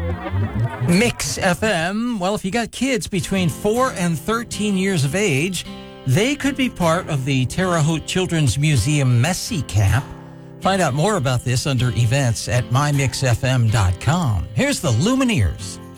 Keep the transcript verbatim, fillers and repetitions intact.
Mix F M. Well, if you got kids between four and thirteen years of age, they could be part of the Terre Haute Children's Museum Messy Camp. Find out more about this under events at my mix f m dot com. Here's the Lumineers.